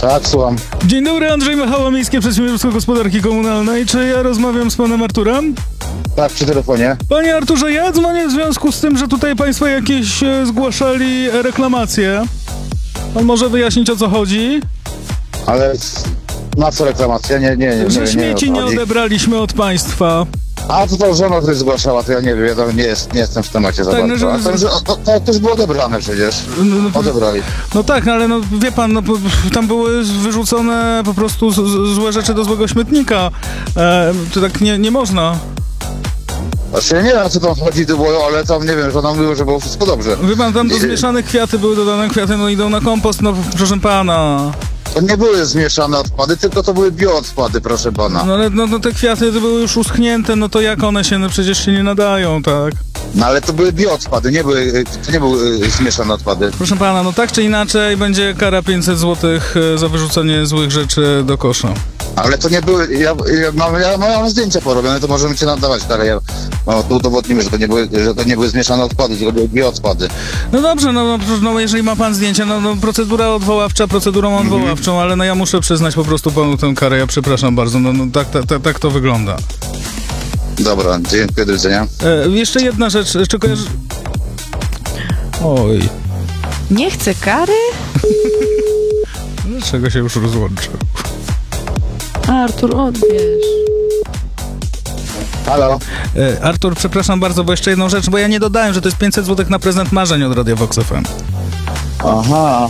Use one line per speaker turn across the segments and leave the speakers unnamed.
Tak, słucham.
Dzień dobry, Andrzej Machała, Miejskie Przedsiębiorstwo Gospodarki Komunalnej. Czy ja rozmawiam z panem Arturem?
Tak, przy telefonie.
Panie Arturze, ja dzwonię w związku z tym, że tutaj państwo jakieś zgłaszali reklamacje. Pan może wyjaśnić, o co chodzi?
Ale na co reklamacja? Nie.
Że śmieci nie
chodzi.
odebraliśmy od państwa.
A to żona tutaj zgłaszała, to ja nie wiem, ja tam nie jestem w temacie za
Tak,
bardzo.
no,
A to już było odebrane przecież. Odebrali.
No tak, no ale no wie pan, no tam były wyrzucone po prostu złe rzeczy do złego śmietnika. To tak nie można.
Znaczy ja nie wiem, o co tam chodzi, to było, ale tam nie wiem, że nam mówiło, że było wszystko dobrze.
Wie pan, tam do zmieszanych kwiaty były dodane, kwiaty no idą na kompost, no proszę pana.
To nie były zmieszane odpady, tylko to były bioodpady, proszę pana.
No ale no te kwiaty to były już uschnięte, no to jak one się, no przecież się nie nadają, tak?
No ale to były bioodpady, to nie były zmieszane odpady.
Proszę pana, no tak czy inaczej będzie kara 500 zł za wyrzucenie złych rzeczy do kosza.
Ale to nie były, ja mam zdjęcia porobione, to możemy cię nadawać, ale ja tu udowodnimy, że to nie były zmieszane odpady, tylko były bioodpady.
No dobrze, no jeżeli ma pan zdjęcia, no procedura odwoławcza procedurą odwoławczą, ale no ja muszę przyznać po prostu panu tę karę, ja przepraszam bardzo, no tak to wygląda.
Dobra, dziękuję, do widzenia.
Jeszcze jedna rzecz, czy kojarzy... Oj,
Nie chcę kary?
dlaczego się już rozłączył?
Artur, odbierz.
Halo?
Artur, przepraszam bardzo, bo jeszcze jedną rzecz, bo ja nie dodałem, że to jest 500 zł na prezent marzeń od Radio Vox FM.
Aha.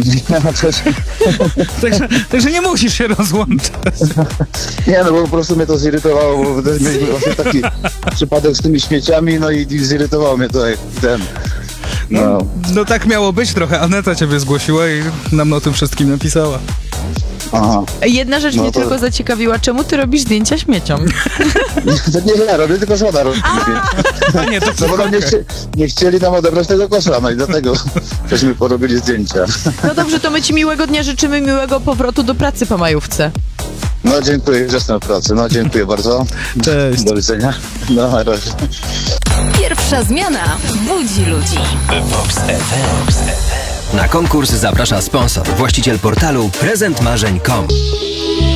Także nie musisz się rozłączyć.
Nie, no bo po prostu mnie to zirytowało, bo mieliśmy właśnie taki przypadek z tymi śmieciami, no i zirytowało mnie to jak ten.
No tak miało być trochę. Aneta ciebie zgłosiła i nam o tym wszystkim napisała.
Aha.
Jedna rzecz
No
mnie
to-
tylko zaciekawiła. Czemu ty robisz zdjęcia śmieciom?
To nie ja robię, tylko żona robi.
A nie, to
No bo nam nie chcieli nam odebrać tego kosza, no i dlatego żeśmy porobili zdjęcia.
No dobrze, to my ci miłego dnia życzymy, miłego powrotu do pracy po majówce.
No dziękuję, już jestem w pracy, no dziękuję bardzo.
Cześć.
Do widzenia. No, na razie.
Pierwsza zmiana budzi ludzi.
Vox FM. Na konkurs zaprasza sponsor, właściciel portalu prezentmarzeń.com.